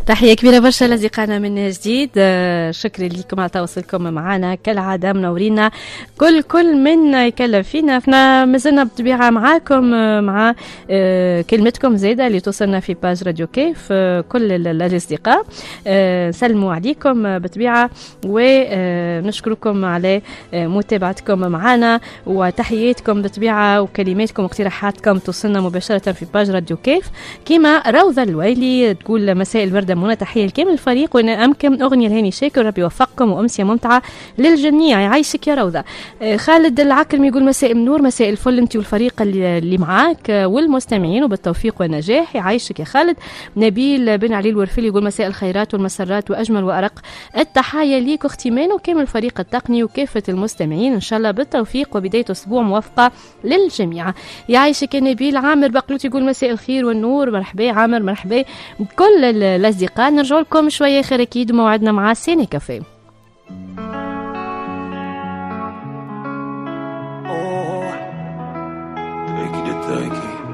تحية كبيرة برشا لأصدقائنا من جديد. شكرا لكم على تواصلكم معنا كالعادة، منورينا كل من يكلف فينا. احنا مازلنا بطبيعة معاكم مع كلمتكم زيادة اللي توصلنا في باج راديو كيف. كل الأصدقاء سلموا عليكم بطبيعة ونشكركم على متابعتكم معنا، وتحياتكم بطبيعة وكلماتكم واقتراحاتكم توصلنا مباشرة في باج راديو كيف. كما روضة الويلي تقول مساء الوردة منى، تحية لكامل الفريق، وانا امكن اغنية لهاني شاكر، ربي يوفقكم وامسية ممتعة للجميع، يعيشك يا روضة. خالد العكرم يقول مساء النور، مساء الفل انت والفريق اللي معاك والمستمعين، وبالتوفيق والنجاح، يعيشك يا خالد. نبيل بن علي الورفلي يقول مساء الخيرات والمسرات واجمل وارق التحايا ليك اختي مان وكامل الفريق التقني وكافة المستمعين، ان شاء الله بالتوفيق وبداية اسبوع موفقة للجميع، يعيشك يا نبيل. عامر بقلوت يقول مساء الخير والنور، مرحبا عامر، مرحبا كل الأصدقاء. نرجع لكم شوية خير أكيد، وموعدنا مع سيني كافيه. Take it.